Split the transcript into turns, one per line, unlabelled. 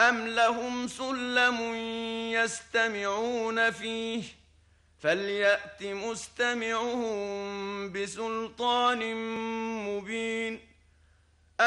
أم لهم سلم يستمعون فيه فليأت مستمعهم بسلطان مبين.